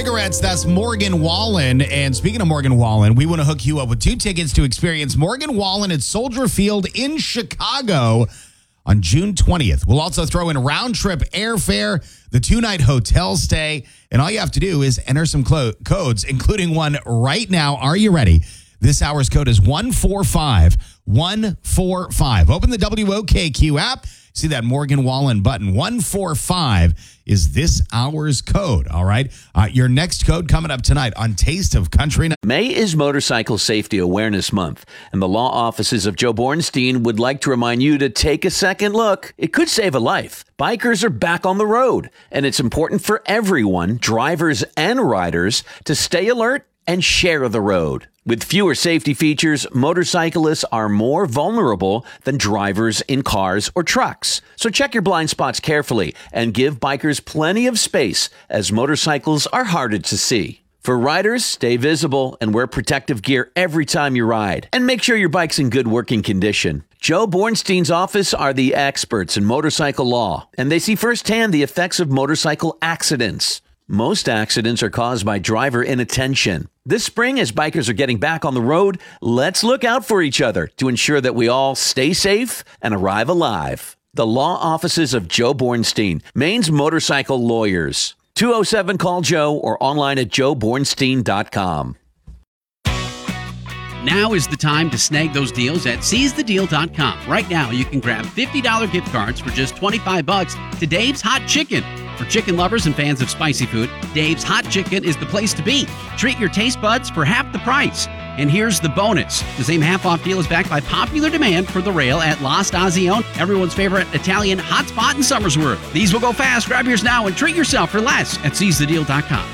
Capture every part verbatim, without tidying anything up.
Cigarettes, that's Morgan Wallen. And speaking of Morgan Wallen, we want to hook you up with two tickets to experience Morgan Wallen at Soldier Field in Chicago on June twentieth. We'll also throw in round trip airfare, the two-night hotel stay, and all you have to do is enter some clo- codes, including one right now. Are you ready? This hour's code is one four five one four five. Open the W O K Q app. See that Morgan Wallen button. one four five is this hour's code, all right? Uh, your next code coming up tonight on Taste of Country. May is Motorcycle Safety Awareness Month, and the law offices of Joe Bornstein would like to remind you to take a second look. It could save a life. Bikers are back on the road, and it's important for everyone, drivers and riders, to stay alert and share the road. With fewer safety features, motorcyclists are more vulnerable than drivers in cars or trucks. So check your blind spots carefully and give bikers plenty of space, as motorcycles are harder to see. For riders, stay visible and wear protective gear every time you ride. And make sure your bike's in good working condition. Joe Bornstein's office are the experts in motorcycle law, and they see firsthand the effects of motorcycle accidents. Most accidents are caused by driver inattention. This spring, as bikers are getting back on the road, let's look out for each other to ensure that we all stay safe and arrive alive. The law offices of Joe Bornstein, Maine's motorcycle lawyers. two oh seven call Joe or online at joe bornstein dot com. Now is the time to snag those deals at seize the deal dot com. Right now, you can grab fifty dollars gift cards for just twenty-five bucks to Dave's Hot Chicken. For chicken lovers and fans of spicy food, Dave's Hot Chicken is the place to be. Treat your taste buds for half the price. And here's the bonus. The same half-off deal is backed by popular demand for the rail at La Stazione, everyone's favorite Italian hotspot in Somersworth. These will go fast. Grab yours now and treat yourself for less at seize the deal dot com.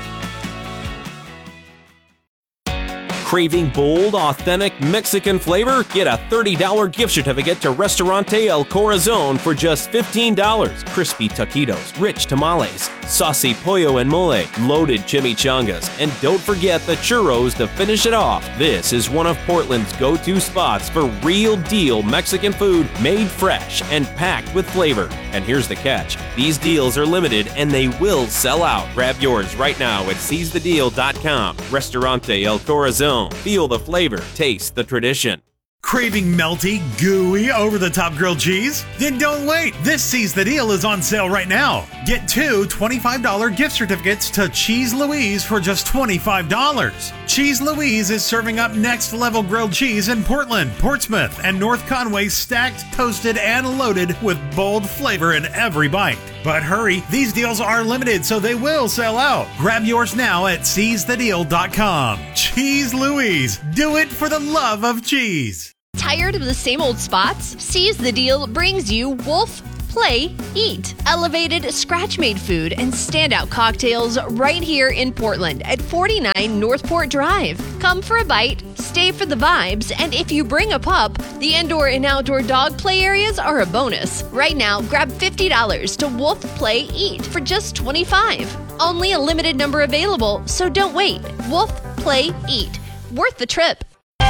Craving bold, authentic Mexican flavor? Get a thirty dollars gift certificate to Restaurante El Corazon for just fifteen dollars. Crispy taquitos, rich tamales, saucy pollo and mole, loaded chimichangas, and don't forget the churros to finish it off. This is one of Portland's go-to spots for real deal Mexican food made fresh and packed with flavor. And here's the catch. These deals are limited and they will sell out. Grab yours right now at seize the deal dot com. Restaurante El Corazon. Feel the flavor, taste the tradition. Craving melty, gooey, over-the-top grilled cheese? Then don't wait. This Seize the Deal is on sale right now. Get two twenty-five dollars gift certificates to Cheese Louise for just twenty-five dollars. Cheese Louise is serving up next-level grilled cheese in Portland, Portsmouth, and North Conway, stacked, toasted, and loaded with bold flavor in every bite. But hurry, these deals are limited, so they will sell out. Grab yours now at seize the deal dot com. Cheese Louise. Do it for the love of cheese. Tired of the same old spots? Seize the Deal brings you Wolf, Play, Eat. Elevated, scratch-made food and standout cocktails right here in Portland at forty-nine Northport Drive. Come for a bite, stay for the vibes, and if you bring a pup, the indoor and outdoor dog play areas are a bonus. Right now, grab fifty dollars to Wolf, Play, Eat for just twenty-five dollars. Only a limited number available, so don't wait. Wolf, Play, Eat. Worth the trip.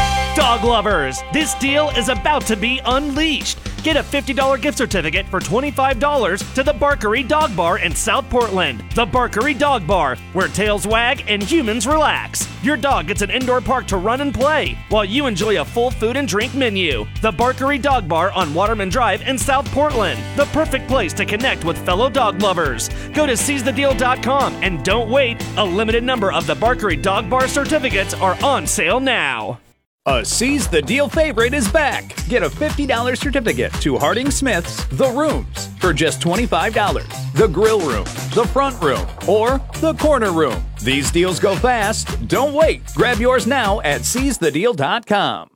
Dog lovers, this deal is about to be unleashed. Get a fifty dollars gift certificate for twenty-five dollars to the Barkery Dog Bar in South Portland. The Barkery Dog Bar, where tails wag and humans relax. Your dog gets an indoor park to run and play, while you enjoy a full food and drink menu. The Barkery Dog Bar on Waterman Drive in South Portland. The perfect place to connect with fellow dog lovers. Go to seize the deal dot com and don't wait. A limited number of the Barkery Dog Bar certificates are on sale now. A Seize the Deal favorite is back. Get a fifty dollars certificate to Harding Smith's The Rooms for just twenty-five dollars. The Grill Room, the Front Room, or the Corner Room. These deals go fast. Don't wait. Grab yours now at seize the deal dot com.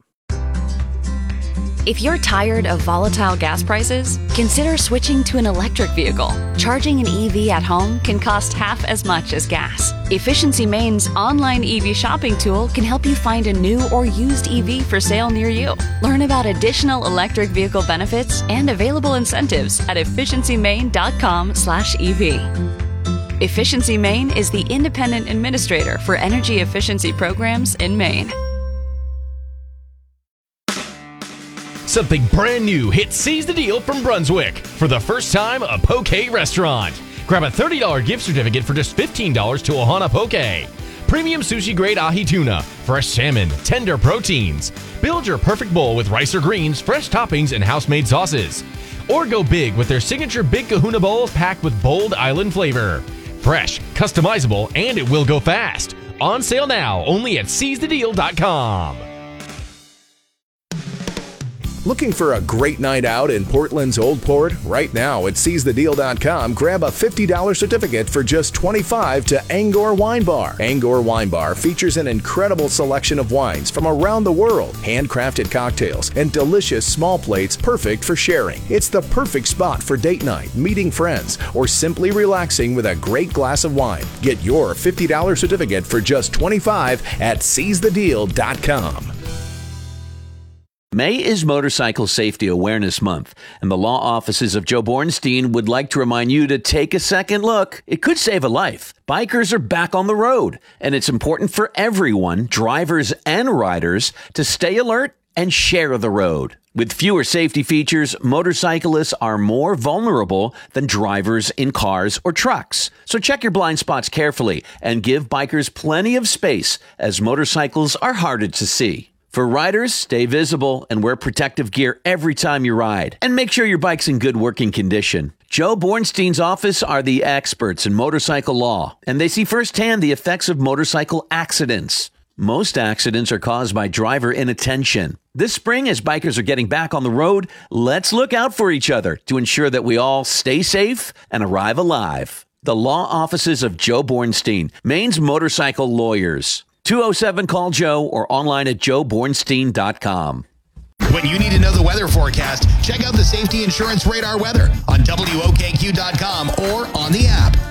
If you're tired of volatile gas prices, consider switching to an electric vehicle. Charging an E V at home can cost half as much as gas. Efficiency Maine's online E V shopping tool can help you find a new or used E V for sale near you. Learn about additional electric vehicle benefits and available incentives at efficiency maine dot com slash E V. Efficiency Maine is the independent administrator for energy efficiency programs in Maine. Something brand new hit Seize the Deal from Brunswick. For the first time, a poke restaurant. Grab a thirty dollars gift certificate for just fifteen dollars to Ohana Poke. Premium sushi grade ahi tuna, fresh salmon, tender proteins. Build your perfect bowl with rice or greens, fresh toppings, and house-made sauces. Or go big with their signature Big Kahuna Bowls packed with bold island flavor. Fresh, customizable, and it will go fast. On sale now, only at seize the deal dot com. Looking for a great night out in Portland's Old Port? Right now at seize the deal dot com, grab a fifty dollars certificate for just twenty-five dollars to Angor Wine Bar. Angor Wine Bar features an incredible selection of wines from around the world, handcrafted cocktails, and delicious small plates perfect for sharing. It's the perfect spot for date night, meeting friends, or simply relaxing with a great glass of wine. Get your fifty dollars certificate for just twenty-five dollars at seize the deal dot com. May is Motorcycle Safety Awareness Month, and the law offices of Joe Bornstein would like to remind you to take a second look. It could save a life. Bikers are back on the road, and it's important for everyone, drivers and riders, to stay alert and share the road. With fewer safety features, motorcyclists are more vulnerable than drivers in cars or trucks. So check your blind spots carefully and give bikers plenty of space, as motorcycles are harder to see. For riders, stay visible and wear protective gear every time you ride. And make sure your bike's in good working condition. Joe Bornstein's office are the experts in motorcycle law, and they see firsthand the effects of motorcycle accidents. Most accidents are caused by driver inattention. This spring, as bikers are getting back on the road, let's look out for each other to ensure that we all stay safe and arrive alive. The law offices of Joe Bornstein, Maine's motorcycle lawyers. two oh seven call Joe or online at joe bornstein dot com. When you need to know the weather forecast, check out the Safety Insurance Radar weather on W O K Q dot com or on the app.